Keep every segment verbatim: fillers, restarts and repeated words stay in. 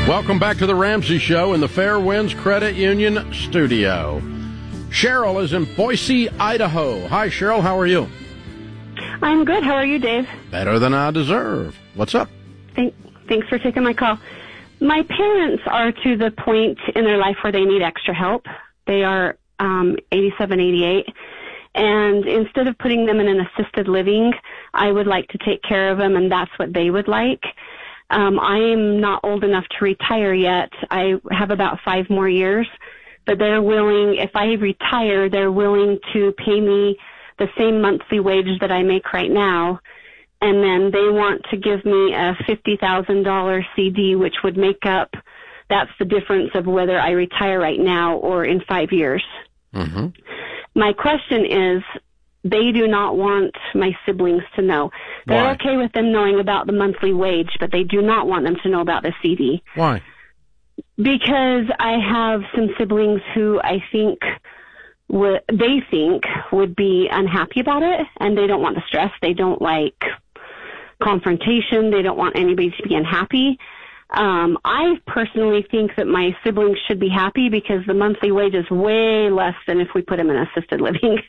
Welcome back to the Ramsey Show in the Fair Winds Credit Union studio. Cheryl is in Boise, Idaho. Hi, Cheryl. How are you? I'm good. How are you, Dave? Better than I deserve. What's up? Thank, thanks for taking my call. My parents are to the point in their life where they need extra help. They are um, eighty-seven, eighty-eight. And instead of putting them in an assisted living, I would like to take care of them, and that's what they would like. Um, I am not old enough to retire yet. I have about five more years, but they're willing, if I retire, they're willing to pay me the same monthly wage that I make right now. And then they want to give me a fifty thousand dollars C D, which would make up, that's the difference of whether I retire right now or in five years. Mm-hmm. My question is, they do not want my siblings to know. They're Why? okay with them knowing about the monthly wage, but they do not want them to know about the C D. Why? Because I have some siblings who I think would, they think would be unhappy about it, and they don't want the stress. They don't like confrontation. They don't want anybody to be unhappy. Um, I personally think that my siblings should be happy because the monthly wage is way less than if we put them in assisted living.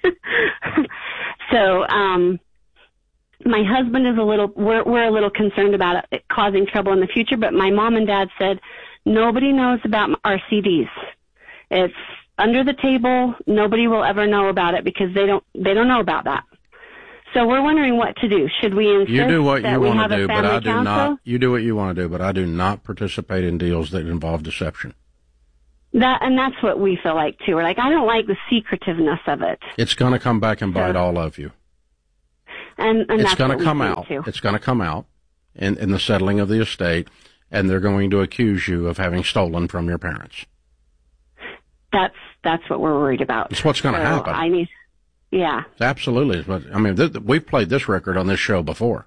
So, um, my husband is a little, we're, we're a little concerned about it causing trouble in the future, but my mom and dad said nobody knows about our C Ds. It's under the table. Nobody will ever know about it because they don't, they don't know about that. So we're wondering what to do. Should we insist You do what that you we want have to a do, but family I do council? not. You do what you want to do, but I do not participate in deals that involve deception. That, and that's what we feel like too. We're like, I don't like the secretiveness of it. It's going to come back and bite So- all of you. And, and It's that's going what to we come think out. too. It's going to come out in, in the settling of the estate, and they're going to accuse you of having stolen from your parents. That's that's what we're worried about. It's what's going to So happen. I need, yeah. Absolutely. But I mean, th- we've played this record on this show before.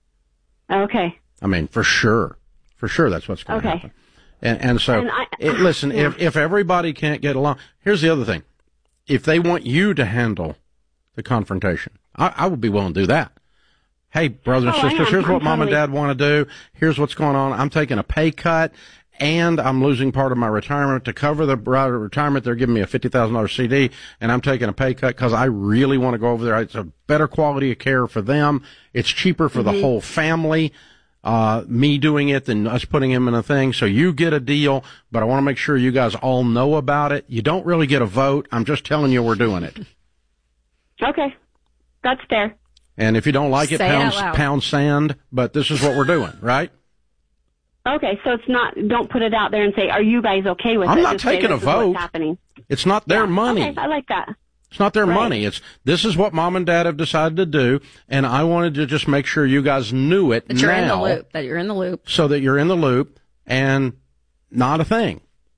Okay. I mean, for sure, for sure, that's what's going to Okay. happen. And, and so, And I- it, listen, yeah. if if everybody can't get along, here's the other thing: if they want you to handle the confrontation, I, I would be willing to do that. Hey, brothers and Oh, I sisters, am. here's what I'm mom and totally- dad want to do. Here's what's going on. I'm taking a pay cut, and I'm losing part of my retirement to cover the retirement. They're giving me a fifty thousand dollars C D, and I'm taking a pay cut because I really want to go over there. It's a better quality of care for them. It's cheaper for Mm-hmm. the whole family. Uh, me doing it than us putting him in a thing. So you get a deal, but I want to make sure you guys all know about it. You don't really get a vote. I'm just telling you we're doing it. Okay. That's fair. And if you don't like it, Say it pound, out loud. pound sand, but this is what we're doing, right? Okay, so it's not, don't put it out there and say, are you guys okay with I'm it? not Just say, taking a this is what's vote. happening. It's not their Yeah. money. Okay, I like that. It's not their Right. money. It's, this is what mom and dad have decided to do. And I wanted to just make sure you guys knew it That you're in the now loop. That you're in the loop. so that you're in the loop and not a thing.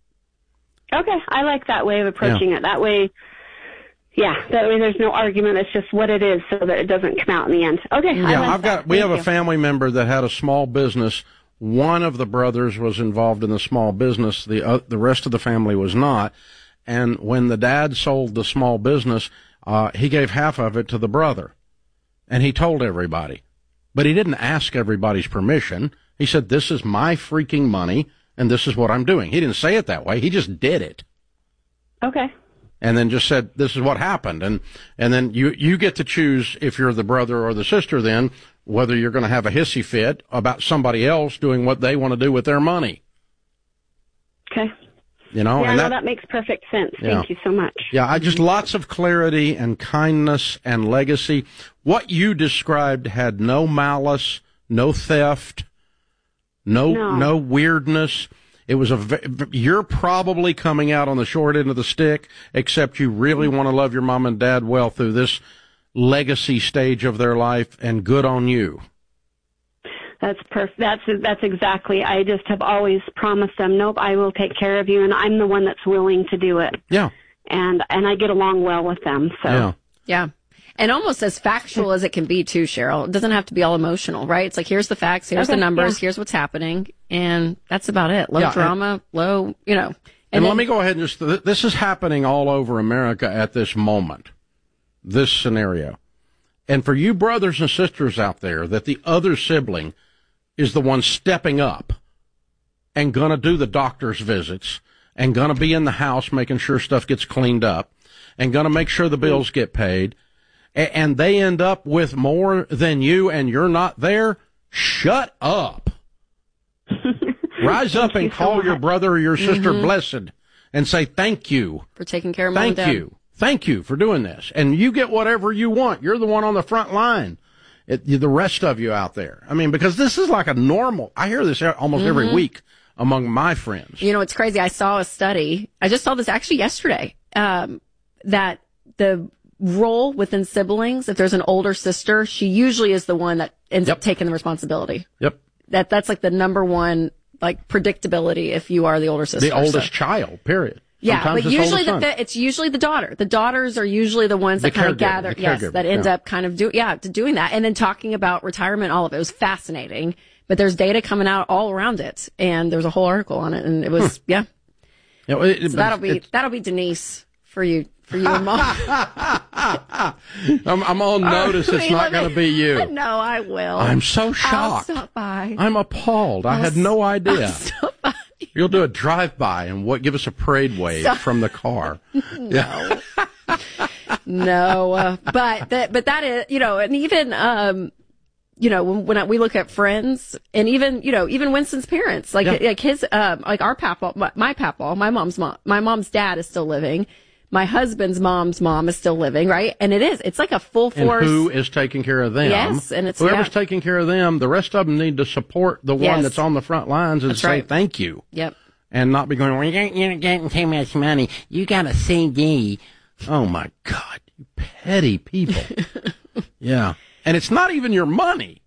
Okay, I like that way of approaching it. That way, yeah, that way there's no argument. It's just what it is so that it doesn't come out in the end. Okay, I Yeah, like I've that. got, we Thank have you. a family member that had a small business. One of the brothers was involved in the small business. The, uh, the rest of the family was not. And when the dad sold the small business, uh, he gave half of it to the brother. And he told everybody. But he didn't ask everybody's permission. He said, this is my freaking money, and this is what I'm doing. He didn't say it that way. He just did it. Okay. And then just said, this is what happened. And, and then you, you get to choose if you're the brother or the sister then, whether you're going to have a hissy fit about somebody else doing what they want to do with their money. Okay. You know, Yeah, and no, that, that makes perfect sense. Yeah. Thank you so much. yeah, I just lots of clarity and kindness and legacy. What you described had no malice, no theft, no, no, No. weirdness. It was a, ve- you're probably coming out on the short end of the stick, except you really want to love your mom and dad well through this legacy stage of their life, and good on you. That's perfect. That's that's exactly. I just have always promised them, nope, I will take care of you, and I'm the one that's willing to do it. Yeah. And and I get along well with them. So Yeah. Yeah. And almost as factual as it can be, too, Cheryl. It doesn't have to be all emotional, right? It's like, here's the facts, here's Okay, the numbers, yeah. here's what's happening, and that's about it. Low Yeah, and- drama, low, you know. And, And, let then- me go ahead and just, th- this is happening all over America at this moment, this scenario. And for you brothers and sisters out there, that the other sibling is the one stepping up and gonna do the doctor's visits and gonna be in the house making sure stuff gets cleaned up and gonna make sure the bills get paid, a- and they end up with more than you and you're not there, shut up. Rise up and call your brother or your sister mm-hmm. blessed and say thank you. For taking care of mom and dad. Thank you. Thank you for doing this. And you get whatever you want. You're the one on the front line. It, the rest of you out there. I mean, because this is like a normal, I hear this almost mm-hmm. every week among my friends. You know, it's crazy. I saw a study. I just saw this actually yesterday, um, that the role within siblings, if there's an older sister, she usually is the one that ends yep. up taking the responsibility. Yep. That, that's like the number one, like, predictability if you are the older sister. The oldest so. child, period. Yeah, Sometimes but it's usually the, the, it's usually the daughter. The daughters are usually the ones the that kind of caregiver, gather, yes, that end yeah. up kind of do, yeah, to doing that. And then talking about retirement, all of it was fascinating. But there's data coming out all around it, and there's a whole article on it, and it was, hmm. yeah. yeah well, it, so that'll be that'll be Denise for you, for you and Mom. I'm, I'm on notice. It's not going to be you. No, I will. I'm so shocked. I'll stop by. I'm appalled. I I'll had no idea. I'll stop by. You'll do a drive-by and what? Give us a parade wave so, from the car. No, no, uh, but that, but that is, you know, and even, um, you know, when, when I, we look at friends, and even, you know, even Winston's parents, like, yeah. like his, um, like our papa, my, my papa, my mom's mom, my mom's dad is still living. My husband's mom's mom is still living, right? And it is. It's like a full force. And who is taking care of them? Yes, and it's whoever's yeah. taking care of them. The rest of them need to support the yes. one that's on the front lines and that's say right. thank you. Yep. And not be going, well, you ain't, you ain't getting too much money. You got a C D. Oh my God, you petty people. Yeah. And it's not even your money.